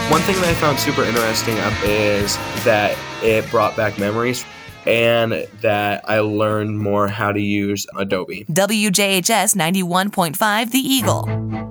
One thing that I found super interesting is that it brought back memories and that I learned more how to use Adobe. WJHS 91.5 The Eagle.